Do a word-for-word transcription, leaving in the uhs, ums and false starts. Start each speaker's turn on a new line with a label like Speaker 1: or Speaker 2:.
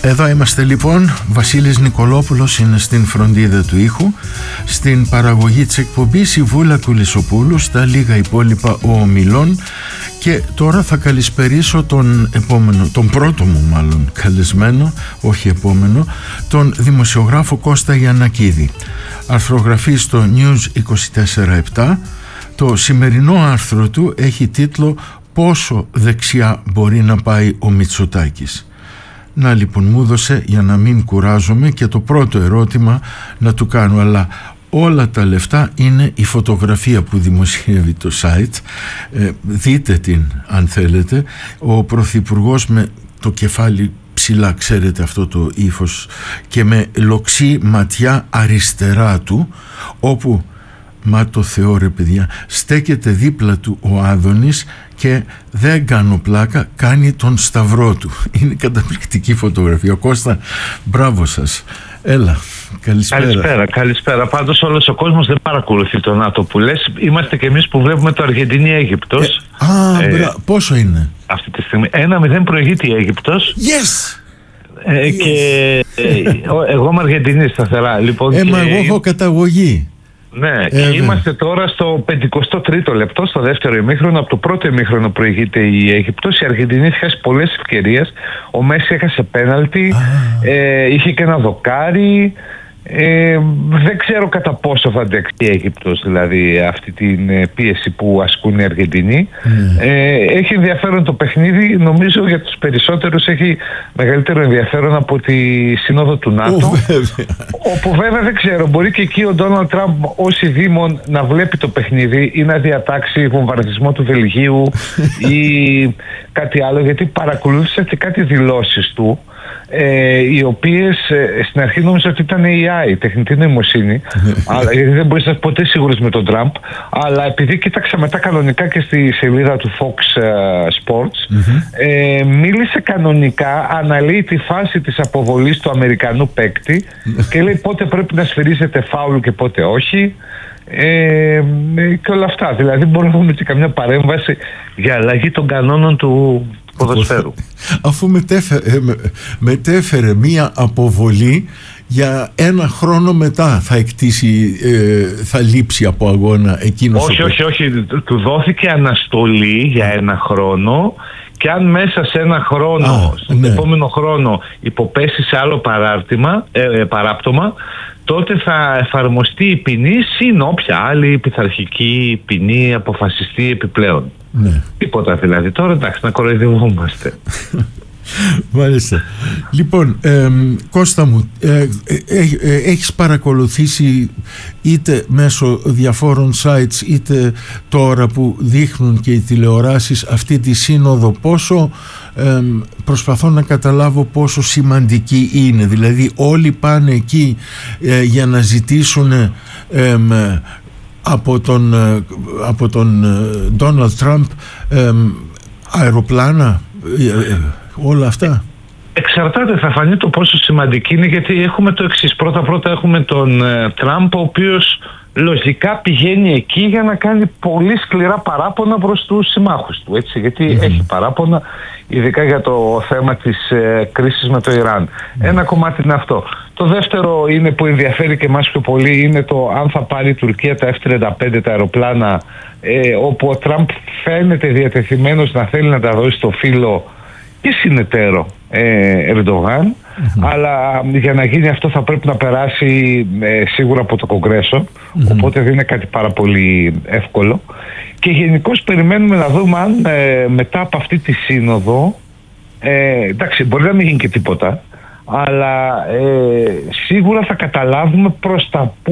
Speaker 1: Εδώ είμαστε λοιπόν. Βασίλης Νικολόπουλος είναι στην φροντίδα του ήχου, στην παραγωγή της εκπομπής η Βούλα Κουλισοπούλου, στα λίγα υπόλοιπα ο Ομιλών. Και τώρα θα καλησπερίσω τον επόμενο, τον πρώτο μου μάλλον καλεσμένο, όχι επόμενο, τον δημοσιογράφο Κώστα Γιαννακίδη. Αρθρογραφεί στο News είκοσι τέσσερα επτά. Το σημερινό άρθρο του έχει τίτλο «Πόσο δεξιά μπορεί να πάει ο Μητσοτάκης». Να λοιπόν, μου έδωσε για να μην κουράζομαι και το πρώτο ερώτημα να του κάνω, αλλά όλα τα λεφτά είναι η φωτογραφία που δημοσιεύει το site. Ε, δείτε την αν θέλετε. Ο Πρωθυπουργός με το κεφάλι ψηλά, ξέρετε αυτό το ύφος, και με λοξή ματιά αριστερά του, όπου, μα το Θεό ρε παιδιά, στέκεται δίπλα του ο Άδωνης και δεν κάνω πλάκα, κάνει τον σταυρό του. Είναι καταπληκτική φωτογραφία. Κώστα, μπράβο σας. Έλα, καλησπέρα.
Speaker 2: Καλησπέρα, καλησπέρα. Πάντως όλος ο κόσμος δεν παρακολουθεί το ΝΑΤΟ που λες. Είμαστε και εμείς που βλέπουμε το Αργεντινή-Αίγυπτος.
Speaker 1: Ε, α, ε, μπρα, πόσο είναι?
Speaker 2: Αυτή τη στιγμή ένα μηδέν προηγείται η Αίγυπτος.
Speaker 1: Yes!
Speaker 2: Ε, yes. Και ε, εγώ είμαι Αργεντινή σταθερά. Λοιπόν,
Speaker 1: ε,
Speaker 2: και...
Speaker 1: μα εγώ έχω καταγωγή.
Speaker 2: Ναι,
Speaker 1: ε,
Speaker 2: και είμαστε τώρα στο πενηκοστό τρίτο λεπτό, στο δεύτερο ημίχρονο. Από το πρώτο ημίχρονο προηγείται η Αίγυπτος. Η Αργεντινή έχει χάσει πολλές ευκαιρίες. Ο Μέση έχασε πέναλτι, ε, είχε και ένα δοκάρι. Ε, δεν ξέρω κατά πόσο θα αντέξει η Αίγυπτος, δηλαδή αυτή την πίεση που ασκούν οι Αργεντινοί. Mm. Ε, έχει ενδιαφέρον το παιχνίδι. Νομίζω για τους περισσότερους έχει μεγαλύτερο ενδιαφέρον από τη Σύνοδο του ΝΑΤΟ. Oh, βέβαια. Όπου βέβαια δεν ξέρω, μπορεί και εκεί ο Ντόναλντ Τραμπ ως ειδήμων να βλέπει το παιχνίδι ή να διατάξει βομβαρδισμό του Βελγίου ή κάτι άλλο, γιατί παρακολούθησα και κάτι δηλώσεις του, Ε, οι οποίες ε, στην αρχή νόμιζα ότι ήταν έι άι, τεχνητή νοημοσύνη, αλλά, γιατί δεν μπορείς να είσαι ποτέ σίγουρος με τον Τραμπ, αλλά επειδή κοίταξα μετά κανονικά και στη σελίδα του Fox uh, Sports, mm-hmm. ε, μίλησε κανονικά, αναλύει τη φάση της αποβολής του Αμερικανού παίκτη και λέει πότε πρέπει να σφυρίζεται φάουλ και πότε όχι. Ε, και όλα αυτά, δηλαδή μπορούμε να δούμε και καμιά παρέμβαση για αλλαγή των κανόνων του ποδοσφαίρου.
Speaker 1: Αφού μετέφερε, μετέφερε μία αποβολή για ένα χρόνο μετά θα εκτίσει, ε, θα λείψει από αγώνα εκείνος.
Speaker 2: Όχι, όχι, όχι, του δόθηκε αναστολή για ένα χρόνο και αν μέσα σε ένα χρόνο, Α, στον ναι. επόμενο χρόνο υποπέσει σε άλλο παράρτημα, ε, παράπτωμα, τότε θα εφαρμοστεί η ποινή συν όποια άλλη πειθαρχική ποινή αποφασιστεί επιπλέον. Ναι. Τίποτα δηλαδή. Τώρα εντάξει, να κοροϊδευόμαστε.
Speaker 1: Μάλιστα. Λοιπόν, ε, Κώστα μου, ε, ε, ε, έχεις παρακολουθήσει είτε μέσω διαφόρων sites είτε τώρα που δείχνουν και οι τηλεοράσεις αυτή τη σύνοδο, πόσο ε, προσπαθώ να καταλάβω πόσο σημαντική είναι, δηλαδή όλοι πάνε εκεί ε, για να ζητήσουν ε, ε, από τον από τον Ντόναλντ Τραμπ ε, αεροπλάνα, ε, ε, όλα αυτά.
Speaker 2: Εξαρτάται, θα φανεί το πόσο σημαντική είναι, γιατί έχουμε το εξής. Πρώτα πρώτα έχουμε τον ε, Τραμπ, ο οποίος λογικά πηγαίνει εκεί για να κάνει πολύ σκληρά παράπονα προς τους συμμάχους του, έτσι, γιατί mm-hmm. έχει παράπονα ειδικά για το θέμα της ε, κρίσης με το Ιράν. Mm-hmm. Ένα κομμάτι είναι αυτό. Το δεύτερο είναι που ενδιαφέρει και εμάς πιο πολύ, είναι το αν θα πάρει η Τουρκία τα εφ τριάντα πέντε, τα αεροπλάνα, ε, όπου ο Τραμπ φαίνεται διατεθειμένος να θέλει να τα δώσει στο φίλο και συνεταίρο ε, Ερντογάν, mm-hmm. αλλά για να γίνει αυτό θα πρέπει να περάσει ε, σίγουρα από το Κογκρέσο, mm-hmm. οπότε δεν είναι κάτι πάρα πολύ εύκολο. Και γενικώς περιμένουμε να δούμε αν ε, μετά από αυτή τη σύνοδο, ε, εντάξει, μπορεί να μην γίνει και τίποτα, αλλά ε, σίγουρα θα καταλάβουμε προς τα πού